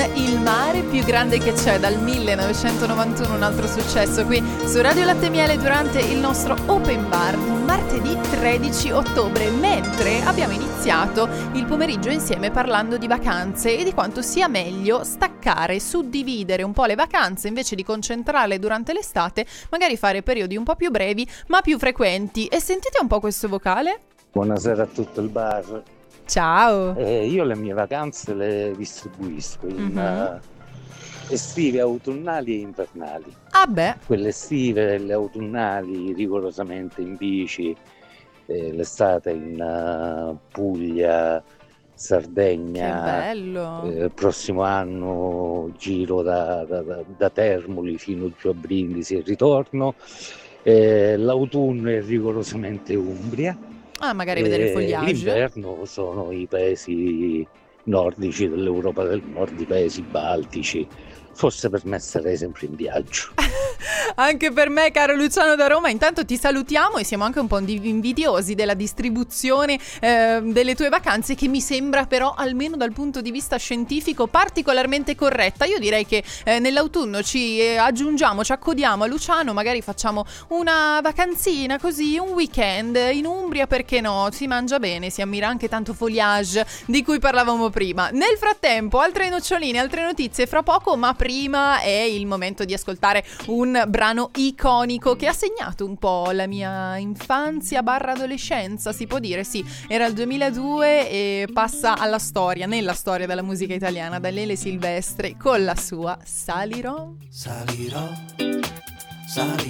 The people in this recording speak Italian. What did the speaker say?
Il mare più grande che c'è, dal 1991, un altro successo qui su Radio Latte Miele durante il nostro Open Bar martedì 13 ottobre, mentre abbiamo iniziato il pomeriggio insieme parlando di vacanze e di quanto sia meglio staccare, suddividere un po' le vacanze invece di concentrarle durante l'estate, magari fare periodi un po' più brevi ma più frequenti. E sentite un po' questo vocale? Buonasera a tutto il bar. Ciao! Io le mie vacanze le distribuisco in estive, autunnali e invernali. Ah beh! Quelle estive e le autunnali rigorosamente in bici, l'estate in Puglia, Sardegna. Che bello! Prossimo anno giro da Termoli fino giù a Brindisi e ritorno. L'autunno è rigorosamente Umbria. Ah, magari vedere il fogliage. L'inverno sono i paesi nordici dell'Europa del Nord, i paesi baltici. Forse per me sarei sempre in viaggio. Anche per me, caro Luciano da Roma. Intanto ti salutiamo e siamo anche un po' invidiosi della distribuzione delle tue vacanze, che mi sembra però, almeno dal punto di vista scientifico, particolarmente corretta. Io direi che nell'autunno ci aggiungiamo, ci accodiamo a Luciano, magari facciamo una vacanzina così, un weekend in Umbria, perché no? Si mangia bene, si ammira anche tanto foliage di cui parlavamo prima. Nel frattempo, altre noccioline, altre notizie fra poco, ma prima è il momento di ascoltare un brano iconico che ha segnato un po' la mia infanzia barra adolescenza, si può dire, sì, era il 2002 e passa alla storia, nella storia della musica italiana, da Lele Silvestri con la sua Salirò. Salirò